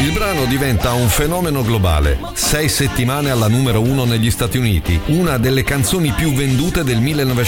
Il brano diventa un fenomeno globale, 6 settimane alla numero 1 negli Stati Uniti, una delle canzoni più vendute del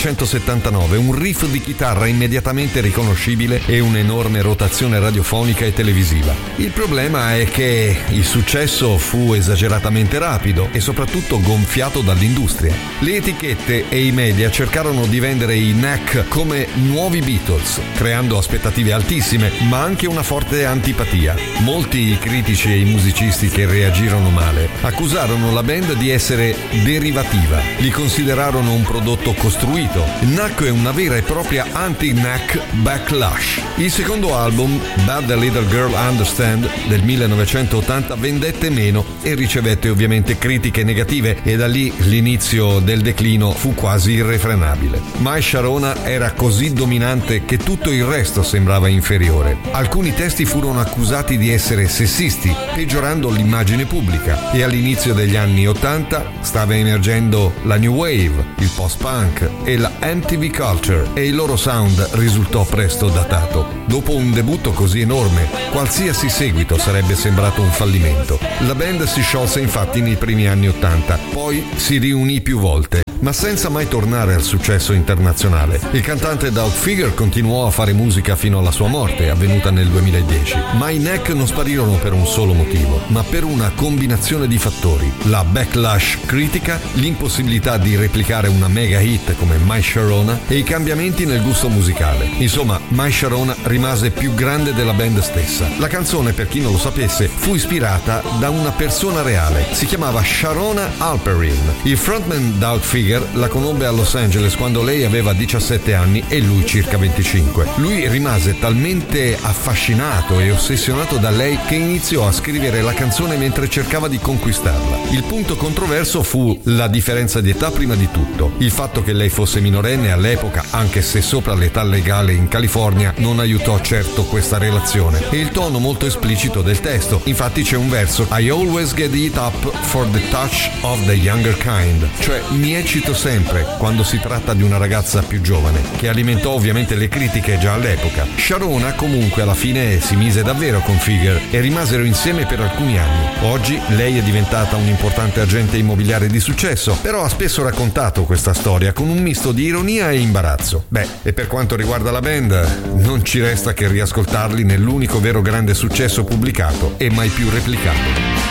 1979, un riff di chitarra immediatamente riconoscibile e un'enorme rotazione radiofonica e televisiva. Il problema è che il successo fu esageratamente rapido e soprattutto gonfiato dall'industria. Le etichette e i media cercarono di vendere i Knack come nuovi Beatles, creando aspettative altissime, ma anche una forte antipatia. Molti i critici e i musicisti che reagirono male accusarono la band di essere derivativa, li considerarono un prodotto costruito. Knack è una vera e propria anti-Knack backlash. Il secondo album, Bad the Little Girl Understand, del 1980, vendette meno e ricevette ovviamente critiche negative, e da lì l'inizio del declino fu quasi irrefrenabile. My Sharona era così dominante che tutto il resto sembrava inferiore. Alcuni testi furono accusati di essere sessisti, peggiorando l'immagine pubblica, e all'inizio degli anni 80 stava emergendo la New Wave, il post-punk e la MTV Culture, e il loro sound risultò presto datato. Dopo un debutto così enorme, qualsiasi seguito sarebbe sembrato un fallimento. La band si sciolse infatti nei primi anni 80, poi si riunì più volte, ma senza mai tornare al successo internazionale. Il cantante Doug Figger continuò a fare musica fino alla sua morte, avvenuta nel 2010. Ma i Knack non sparirono per un solo motivo, ma per una combinazione di fattori: la backlash critica, l'impossibilità di replicare una mega hit come My Sharona e i cambiamenti nel gusto musicale. Insomma, My Sharona rimase più grande della band stessa. La canzone, per chi non lo sapesse, fu ispirata da una persona reale. Si chiamava Sharona Alperin. Il frontman Doug Figger la conobbe a Los Angeles quando lei aveva 17 anni e lui circa 25. Lui rimase talmente affascinato e ossessionato da lei che iniziò a scrivere la canzone mentre cercava di conquistarla. Il punto controverso fu la differenza di età prima di tutto. Il fatto che lei fosse minorenne all'epoca, anche se sopra l'età legale in California, non aiutò certo questa relazione. E il tono molto esplicito del testo. Infatti c'è un verso: I always get it up for the touch of the younger kind, cioè mi eccito sempre quando si tratta di una ragazza più giovane, che alimentò ovviamente le critiche già all'epoca. Sharona comunque alla fine si mise davvero con Figger e rimasero insieme per alcuni anni. Oggi lei è diventata un importante agente immobiliare di successo, però ha spesso raccontato questa storia con un misto di ironia e imbarazzo. E per quanto riguarda la band, non ci resta che riascoltarli nell'unico vero grande successo pubblicato e mai più replicato.